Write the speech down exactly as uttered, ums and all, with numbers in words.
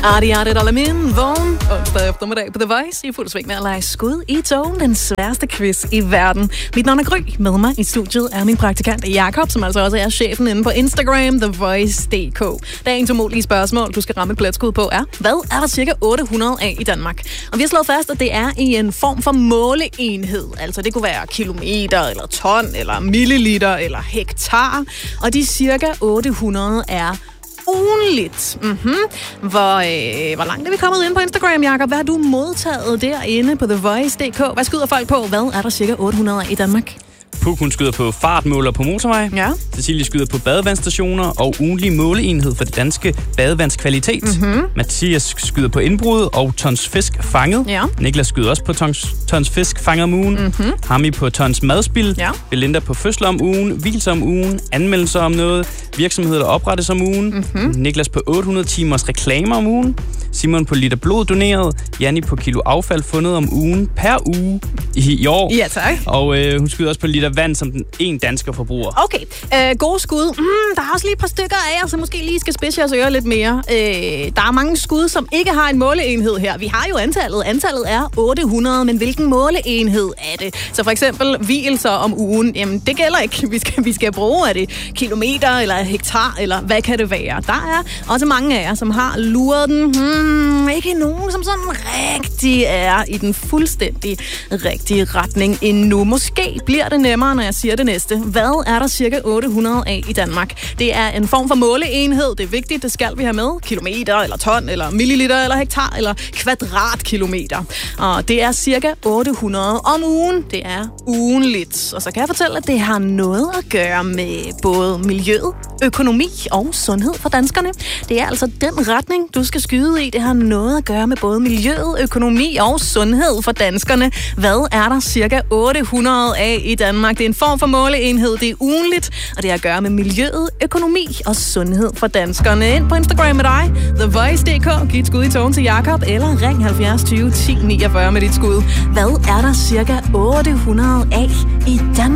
Arti Arti Alamin, vågen onsdag eftermiddag på The Voice. I fuld sving med at lege skud i togen, den sværeste quiz i verden. Mit navn er Gry. Med mig i studiet er min praktikant Jakob, som altså også er chefen inde på Instagram, The Voice punktum d k. Dagens umulige spørgsmål, du skal ramme et pletskud på, er: hvad er der cirka otte hundrede af i Danmark? Og vi har slået fast, at det er i en form for måleenhed. Altså det kunne være kilometer, eller ton, eller milliliter, eller hektar. Og de cirka otte hundrede er ugenligt. Mm-hmm. Hvor, øh, hvor langt er vi kommet ind på Instagram, Jakob? Hvad har du modtaget derinde på The Voice punktum d k? Hvad skyder folk på? Hvad er der cirka otte hundrede af i Danmark? Puk, hun skyder på fartmåler på motorvej. Ja. Cecilie skyder på badevandsstationer og ugenlig måleenhed for det danske badevandskvalitet. Mm-hmm. Mathias skyder på indbrud og tons fisk fanget. Ja. Niklas skyder også på tons, tons fisk fanget om ugen. Mm-hmm. Hami på tons madspil. Ja. Belinda på fødsler om ugen, hvilser om ugen, anmeldelser om noget, virksomheder der oprettes om ugen. Mm-hmm. Niklas på otte hundrede timers reklamer om ugen. Simon på liter blod doneret. Janni på kilo affald fundet om ugen per uge i, i år. Ja, tak. Og øh, hun skyder også på liter vand, som den en dansker forbruger. Okay, øh, gode skud. Mm, der er også lige et par stykker af jer, så måske lige skal spidse jeres ører lidt mere. Øh, der er mange skud, som ikke har en måleenhed her. Vi har jo antallet. Antallet er otte hundrede, men hvilken måleenhed er det? Så for eksempel hvilser om ugen, jamen det gælder ikke. Vi skal, vi skal bruge, er det kilometer eller hektar, eller hvad kan det være? Der er også mange af jer, som har luret den. Hmm, ikke nogen, som sådan rigtig er i den fuldstændig rigtige retning endnu. Måske bliver det nemmere, når jeg siger det næste. Hvad er der cirka otte hundrede af i Danmark? Det er en form for måleenhed. Det er vigtigt, det skal vi have med. Kilometer, eller ton, eller milliliter, eller hektar, eller kvadratkilometer. Og det er cirka otte hundrede om ugen. Det er ugenligt. Og så kan jeg fortælle, at det har noget at gøre med både miljøet, økonomi og sundhed for danskerne. Det er altså den retning, du skal skyde i. Det har noget at gøre med både miljøet, økonomi og sundhed for danskerne. Hvad er der cirka otte hundrede af i Danmark? Det er en form for måleenhed. Det er ugenligt, og det har at gøre med miljøet, økonomi og sundhed for danskerne. Ind på Instagram med dig, The Voice punktum d k. Giv et skud i togen til Jakob, eller ring halvfjerds tyve ti niogfyrre med dit skud. Hvad er der cirka otte hundrede af i Danmark?